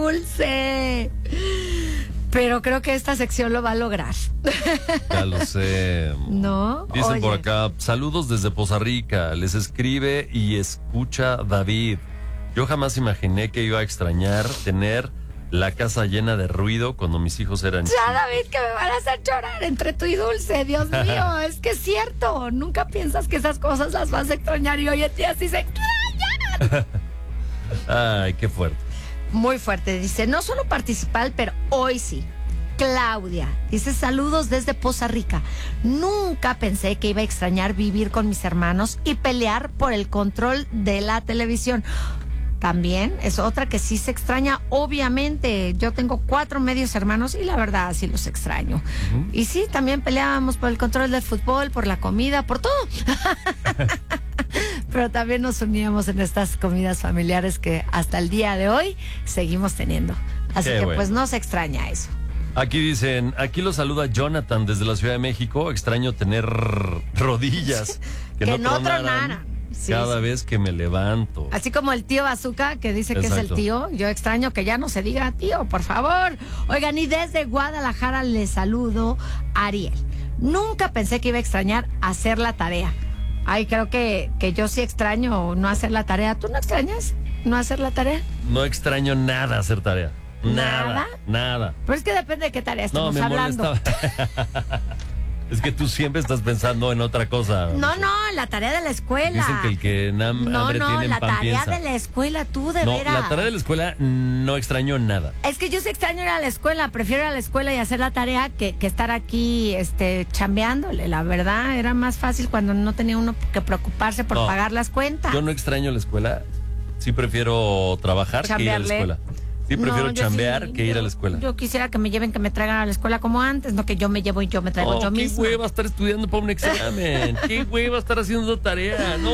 dulce. Pero creo que esta sección lo va a lograr. Ya lo sé. ¿No? Dicen Oye. por acá, saludos desde Poza Rica, les escribe y escucha David. Yo jamás imaginé que iba a extrañar tener la casa llena de ruido cuando mis hijos eran Ya, David, que me van a hacer llorar entre tú y Dulce. Dios mío, es que es cierto. Nunca piensas que esas cosas las vas a extrañar y hoy en día sí se extrañan. Ay, qué fuerte. Muy fuerte, dice, no solo participar, pero hoy sí. Claudia, dice, saludos desde Poza Rica. Nunca pensé que iba a extrañar vivir con mis hermanos y pelear por el control de la televisión. También es otra que sí se extraña, obviamente. Yo tengo 4 medios hermanos y la verdad sí los extraño. Y sí, también peleábamos por el control del fútbol, por la comida, por todo. Pero también nos uníamos en estas comidas familiares que hasta el día de hoy seguimos teniendo. Así Qué que bueno. pues no se extraña eso. Aquí dicen, aquí lo saluda Jonathan desde la Ciudad de México. Extraño tener rodillas que no tronaran Sí, cada sí. vez que me levanto. Así como el tío Bazooka que dice que es Exacto. el tío, yo extraño que ya no se diga tío, por favor. Oigan, y desde Guadalajara les saludo a Ariel. Nunca pensé que iba a extrañar hacer la tarea. Ay, creo que yo sí extraño no hacer la tarea. ¿Tú no extrañas no hacer la tarea? No extraño nada hacer tarea. ¿Nada? Nada. Pero es que depende de qué tarea No, estemos me hablando. molesta. Es que tú siempre estás pensando en otra cosa. No, la tarea de la escuela. Dicen que el que hambre tiene la pan tarea piensa. de la escuela, tú de No, veras. la tarea de la escuela no extraño nada. Es que yo sí extraño ir a la escuela, prefiero ir a la escuela y hacer la tarea que estar aquí chambeándole. La verdad, era más fácil cuando no tenía uno que preocuparse por No, pagar las cuentas. Yo no extraño la escuela. Sí prefiero trabajar que ir a la Chambearle. escuela. Sí prefiero No, yo chambear sí, que ir a la escuela. Yo quisiera que me lleven, que me traigan a la escuela como antes, no que yo me llevo y yo me traigo yo qué misma. hueva estar estudiando para un examen. Qué hueva estar haciendo tarea. No.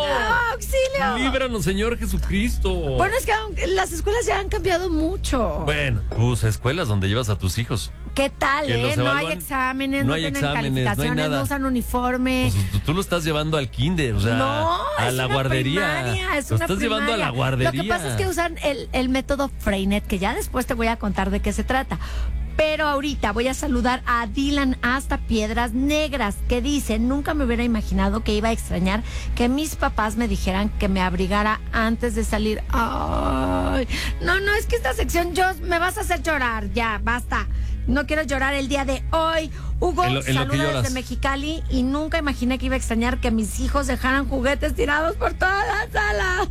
¡Auxilio! Líbranos, Señor Jesucristo. Bueno, es que las escuelas ya han cambiado mucho. Bueno, pues escuelas donde llevas a tus hijos. ¿Qué tal, que los No hay evalúan, exámenes, no no hay tienen exámenes, no hay calificaciones, nada. no usan uniforme. Pues tú lo estás llevando al kinder, o sea, No, a es la una guardería. primaria, es Lo una estás llevando a la primaria. guardería. Lo que pasa es que usan el método Freinet, que ya después te voy a contar de qué se trata. Pero ahorita voy a saludar a Dylan hasta Piedras Negras, que dice, nunca me hubiera imaginado que iba a extrañar que mis papás me dijeran que me abrigara antes de salir. Ay, no, es que esta sección me vas a hacer llorar, ya, basta. No quiero llorar el día de hoy. Hugo, En lo que saluda lloras. desde Mexicali y nunca imaginé que iba a extrañar que mis hijos dejaran juguetes tirados por toda la sala.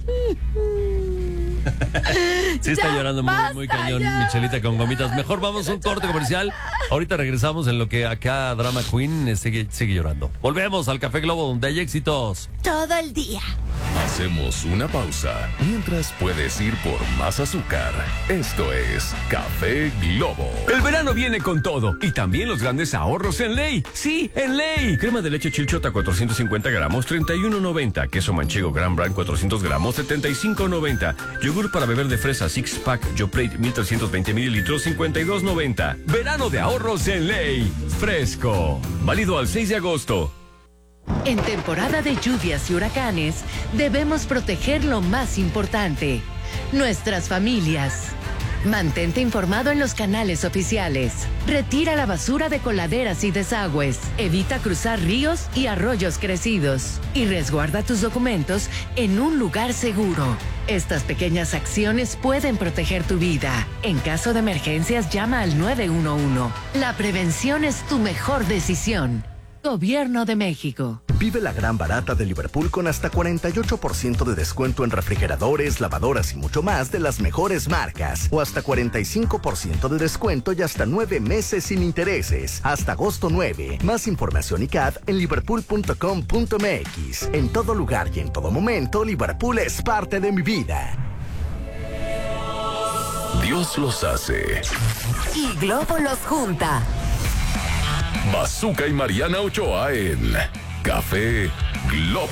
Sí está Ya, llorando basta, muy cañón, ya. Michelita con gomitas. Mejor vamos a un corte comercial. Ahorita regresamos en lo que acá Drama Queen sigue llorando. Volvemos al Café Globo, donde hay éxitos. Todo el día. Hacemos una pausa mientras puedes ir por más azúcar. Esto es Café Globo. El verano viene con todo y también los grandes ahorros en Ley. Sí, en Ley. Crema de leche Chilchota 450 gramos, 31.90. Queso manchego Gran Brand 400 gramos, 75.90. Yogur para beber de fresa Six Pack Yoplait 1320 mililitros, 52.90. Verano de ahorros en Ley. Fresco. Válido al 6 de agosto. En temporada de lluvias y huracanes, debemos proteger lo más importante, nuestras familias. Mantente informado en los canales oficiales. Retira la basura de coladeras y desagües. Evita cruzar ríos y arroyos crecidos. Y resguarda tus documentos en un lugar seguro. Estas pequeñas acciones pueden proteger tu vida. En caso de emergencias, llama al 911. La prevención es tu mejor decisión. Gobierno de México. Vive la gran barata de Liverpool con hasta 48% de descuento en refrigeradores, lavadoras y mucho más de las mejores marcas. O hasta 45% de descuento y hasta 9 meses sin intereses. Hasta agosto 9. Más información y CAD en liverpool.com.mx. En todo lugar y en todo momento, Liverpool es parte de mi vida. Dios los hace. Y Globo los junta. Bazooka y Mariana Ochoa en Café Globo.